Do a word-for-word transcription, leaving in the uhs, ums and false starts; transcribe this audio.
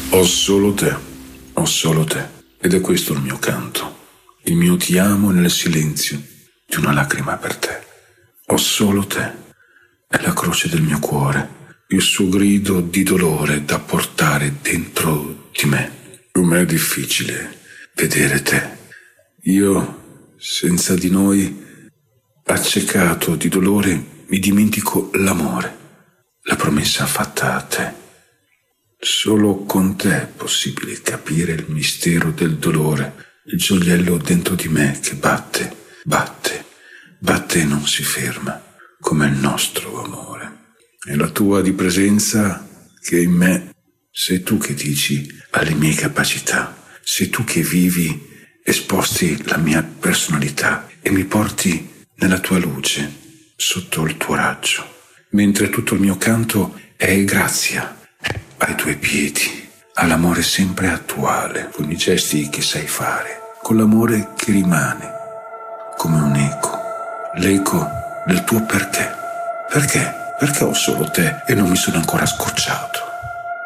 Ho solo te, ho solo te, ed è questo il mio canto, il mio ti amo nel silenzio di una lacrima per te. Ho solo te, è la croce del mio cuore, il suo grido di dolore da portare dentro di me. Com'è difficile vedere te, io senza di noi, accecato di dolore, mi dimentico l'amore, la promessa fatta a te. Solo con te è possibile capire il mistero del dolore, il gioiello dentro di me che batte, batte, batte e non si ferma, come il nostro amore. È la tua di presenza che in me, sei tu che dici alle mie capacità, sei tu che vivi e sposti la mia personalità e mi porti nella tua luce, sotto il tuo raggio, mentre tutto il mio canto è grazia ai tuoi piedi, all'amore sempre attuale, con i gesti che sai fare, con l'amore che rimane, come un eco, l'eco del tuo perché. Perché? Perché ho solo te e non mi sono ancora scocciato.